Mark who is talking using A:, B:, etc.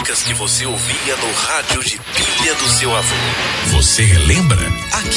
A: músicas que você ouvia no rádio de pilha do seu avô.
B: Você relembra? Aqui